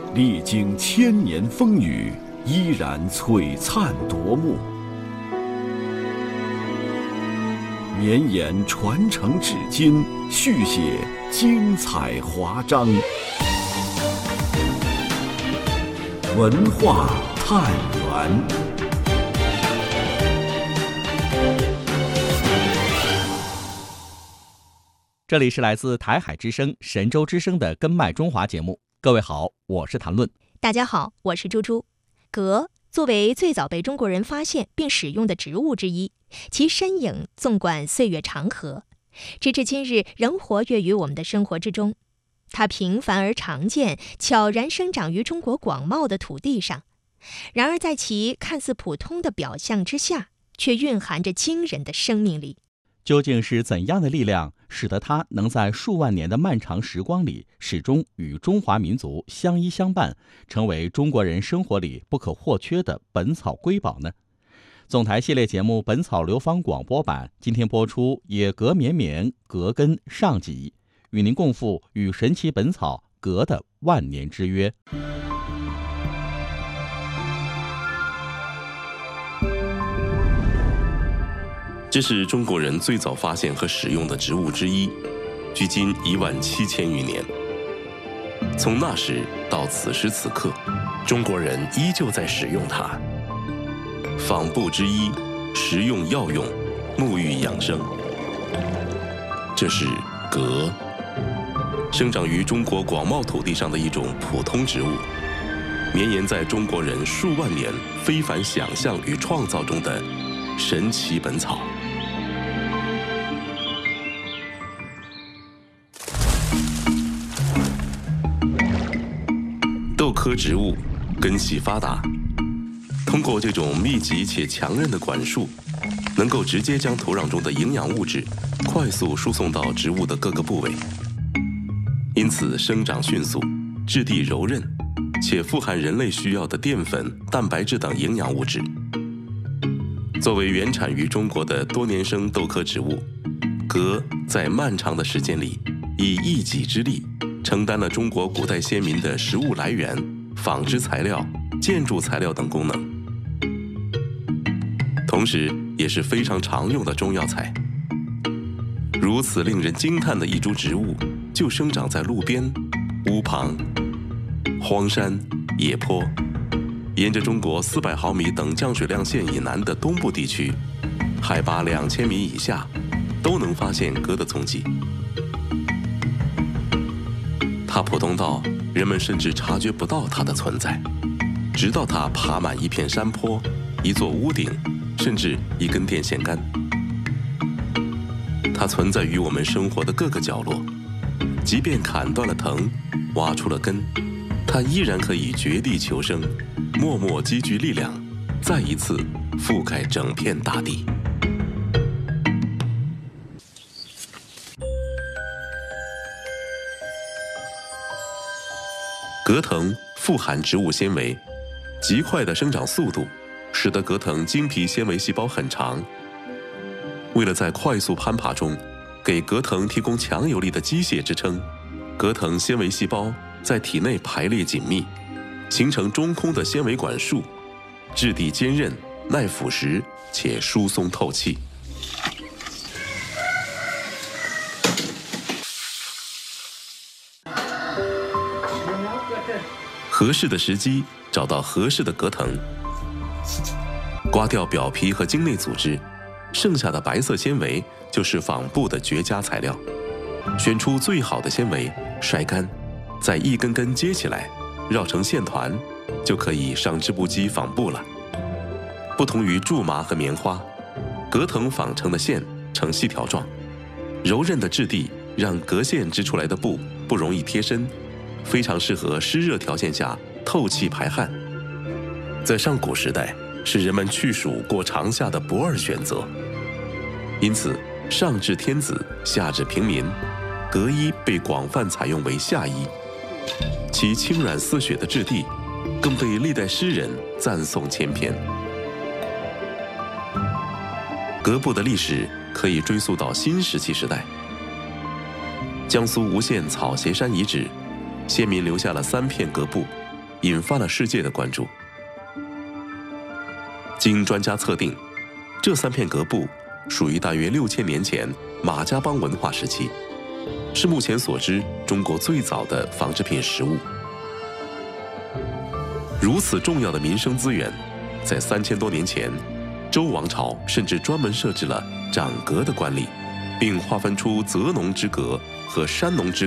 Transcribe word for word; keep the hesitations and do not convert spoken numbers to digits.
历经千年风雨，依然璀璨夺目。绵延传承至今，续写精彩华章。文化探源。 这里是来自台海之声、神州之声的根脉中华节目。各位好，我是谭论。 大家好，我是猪猪。葛作为最早被中国人发现并使用的植物之一，其身影纵贯岁月长河，直至今日仍活跃于我们的生活之中。它平凡而常见，悄然生长于中国广袤的土地上。然而在其看似普通的表象之下，却蕴含着惊人的生命力。 究竟是怎样的力量，使得它能在数万年的漫长时光里，始终与中华民族相依相伴，成为中国人生活里不可或缺的本草瑰宝呢？总台系列节目《本草流芳广播版》今天播出《野葛绵绵葛根》上集，与您共赴与神奇本草葛的万年之约。 这是中国人最早发现和使用的植物之一，距今一万七千余年。从那时到此时此刻，中国人依旧在使用它。坊部之一，食用药用，沐浴养生。这是葛，生长于中国广袤土地上的一种普通植物，绵延在中国人数万年非凡想象与创造中的神奇本草。豆科植物根系发达，通过这种密集且强韧的管束，能够直接将土壤中的营养物质快速输送到植物的各个部位，因此生长迅速，质地柔韧，且富含人类需要的淀粉、蛋白质等营养物质。作为原产于中国的多年生豆科植物，葛在漫长的时间里，以一己之力承担了中国古代先民的食物来源、纺织材料、建筑材料等功能，同时也是非常常用的中药材。如此令人惊叹的一株植物，就生长在路边、屋旁、荒山、野坡，沿着中国四百毫米等降水量线以南的东部地区，海拔两千米以下，都能发现葛的踪迹。它普通到人们甚至察觉不到它的存在，直到它爬满一片山坡、一座屋顶，甚至一根电线杆。它存在于我们生活的各个角落，即便砍断了藤，挖出了根，它依然可以绝地求生，默默积聚力量，再一次覆盖整片大地。葛藤富含植物纤维，极快的生长速度使得葛藤经皮纤维细胞很长。为了在快速攀爬中给葛藤提供强有力的机械支撑，葛藤纤维细胞在体内排列紧密，形成中空的纤维管束，质地坚韧、耐腐蚀且疏松透气。合适的时机，找到合适的葛藤，刮掉表皮和茎内组织，剩下的白色纤维就是纺布的绝佳材料。选出最好的纤维，晒干，再一根根接起来，绕成线团，就可以上织布机纺布了。不同于苎麻和棉花，葛藤纺成的线呈细条状，柔韧的质地让葛线织出来的布不容易贴身，非常适合湿热条件下透气排汗。在上古时代，是人们去暑过长夏的不二选择，因此上至天子，下至平民，葛衣被广泛采用为夏衣。其轻软似雪的质地，更被历代诗人赞颂千篇。葛布的历史可以追溯到新石器时代。江苏吴县草鞋山遗址，先民留下了三片葛布， 引发了世界的关注。经专家测定，这三片革布属于大约六千年前马家浜文化时期，是目前所知中国最早的纺织品实物。如此重要的民生资源，在三千多年前，周王朝甚至专门设置了掌革的官吏，并划分出泽农之革和山农之革